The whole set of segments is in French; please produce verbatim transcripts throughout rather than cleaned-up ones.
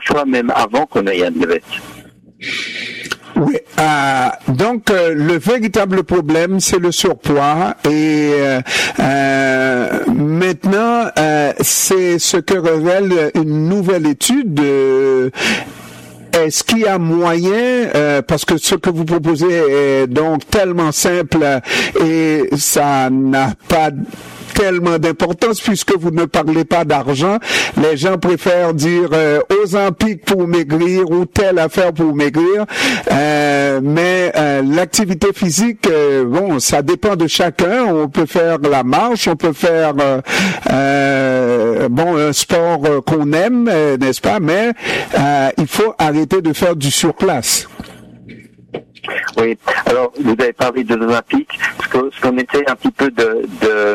parfois même avant qu'on ait un diabète. Oui, euh, donc euh, le véritable problème, c'est le surpoids et euh, euh, maintenant, euh, c'est ce que révèle une nouvelle étude. Euh, Est-ce qu'il y a moyen, euh, parce que ce que vous proposez est donc tellement simple et ça n'a pas tellement d'importance puisque vous ne parlez pas d'argent. Les gens préfèrent dire euh, Ozempic pour maigrir ou telle affaire pour maigrir. Euh, mais euh, l'activité physique, euh, bon, ça dépend de chacun. On peut faire la marche, on peut faire euh, euh, bon un sport euh, qu'on aime, euh, n'est-ce pas? Mais euh, il faut arrêter de faire du surplace. Oui. Alors, vous avez parlé de l'Olympique. Ce qu'on, ce qu'on essaie un petit peu de, de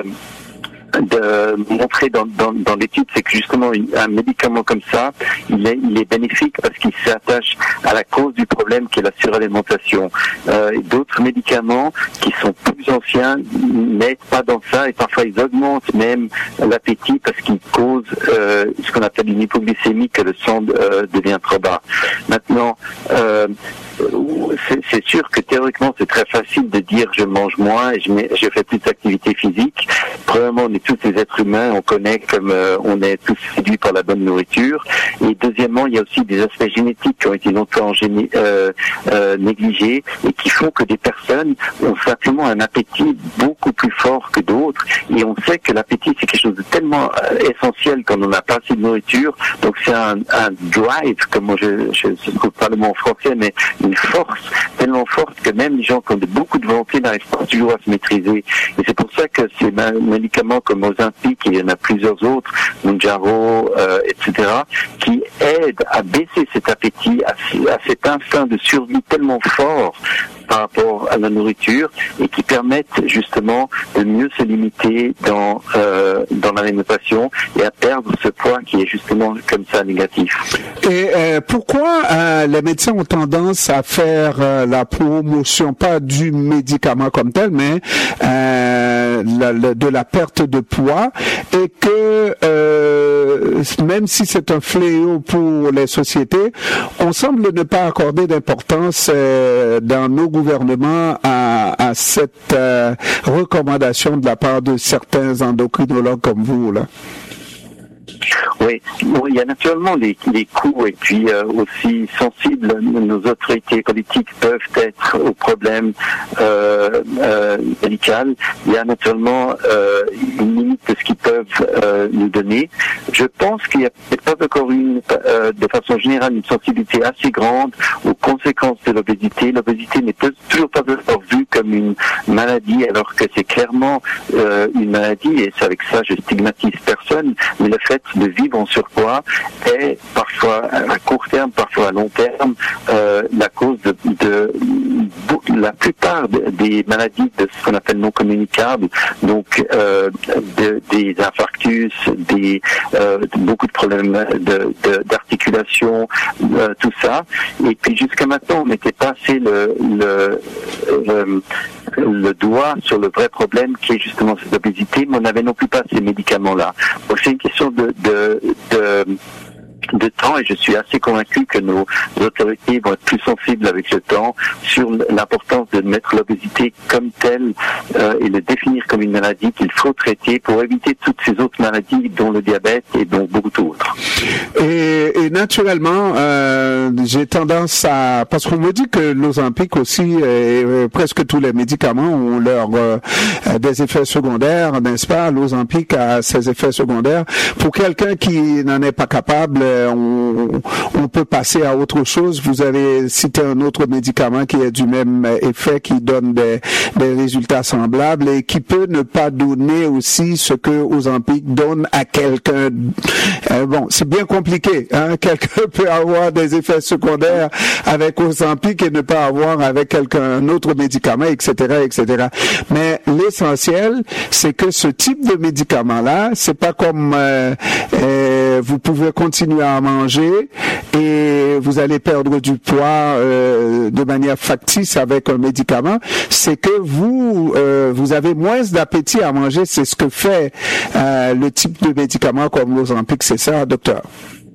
de montrer dans, dans, dans l'étude, c'est que justement un médicament comme ça, il est, il est bénéfique parce qu'il s'attache à la cause du problème qui est la suralimentation. Euh, d'autres médicaments qui sont plus anciens n'aident pas dans ça et parfois ils augmentent même l'appétit parce qu'ils causent euh, ce qu'on appelle une hypoglycémie, que le sang euh, devient trop bas. Maintenant, euh, c'est, c'est sûr que théoriquement c'est très facile de dire je mange moins et je, mets, je fais plus d'activité physique. Premièrement, on est tous des êtres humains, on connaît comme euh, on est tous séduits par la bonne nourriture. Et deuxièmement, il y a aussi des aspects génétiques qui ont été longtemps géné- euh, euh, négligés et qui font que des personnes ont simplement un appétit beaucoup plus fort que d'autres. Et on sait que l'appétit c'est quelque chose de tellement euh, essentiel quand on n'a pas assez de nourriture. Donc c'est un, un drive, comme moi je je ne trouve pas le mot en français, mais une force tellement forte que même les gens qui ont de, beaucoup de volonté n'arrivent pas toujours à se maîtriser. Et c'est pour ça que ces médicaments comme Ozempic, et il y en a plusieurs autres, Mounjaro, euh, et cetera, qui aident à baisser cet appétit, à, à cet instinct de survie tellement fort par rapport à la nourriture et qui permettent justement de mieux se limiter dans euh, dans l'alimentation et à perdre ce poids qui est justement comme ça négatif. Et euh, pourquoi euh, les médecins ont tendance à faire euh, la promotion, pas du médicament comme tel, mais euh, la, la, de la perte de poids et que euh, même si c'est un fléau pour les sociétés, on semble ne pas accorder d'importance euh, dans nos gouvernements à, à cette euh, recommandation de la part de certains endocrinologues comme vous, là? Oui, bon, il y a naturellement les, les coûts et puis euh, aussi sensibles, nos autorités politiques peuvent être au problème euh, euh, médical. Il y a naturellement euh, une limite de ce qu'ils peuvent euh, nous donner. Je pense qu'il n'y a peut-être pas encore une, euh, de façon générale, une sensibilité assez grande aux conséquences de l'obésité. L'obésité n'est toujours pas encore vue comme une maladie, alors que c'est clairement euh, une maladie, et c'est avec ça je stigmatise personne, mais le fait de vivre en surpoids est parfois à court terme, parfois à long terme, euh, la cause de, de, de la plupart de, des maladies de ce qu'on appelle non communicables, donc euh, de, des infarctus, des euh, de beaucoup de problèmes de, de, d'articulation, euh, tout ça. Et puis jusqu'à maintenant, on n'était pas assez le, le, le le doigt sur le vrai problème qui est justement cette obésité, mais on n'avait non plus pas ces médicaments-là. Donc c'est une question de, de, de de temps, et je suis assez convaincu que nos autorités vont être plus sensibles avec le temps sur l'importance de mettre l'obésité comme telle euh, et le définir comme une maladie qu'il faut traiter pour éviter toutes ces autres maladies dont le diabète et dont beaucoup d'autres. Et, et naturellement, euh, j'ai tendance à... Parce qu'on me dit que l'Ozempic aussi, et presque tous les médicaments ont leur euh, des effets secondaires, n'est-ce pas? L'Ozempic a ses effets secondaires. Pour quelqu'un qui n'en est pas capable, On, on peut passer à autre chose. Vous avez cité un autre médicament qui est du même effet, qui donne des, des résultats semblables et qui peut ne pas donner aussi ce que Ozempic donne à quelqu'un. Euh, bon, c'est bien compliqué, hein? Quelqu'un peut avoir des effets secondaires avec Ozempic et ne pas avoir avec quelqu'un un autre médicament, et cetera, et cetera. Mais l'essentiel, c'est que ce type de médicament-là, c'est pas comme euh, euh, vous pouvez continuer à manger et vous allez perdre du poids euh, de manière factice avec un médicament. C'est que vous euh, vous avez moins d'appétit à manger. C'est ce que fait euh, le type de médicament comme l'Ozempic. C'est ça, docteur?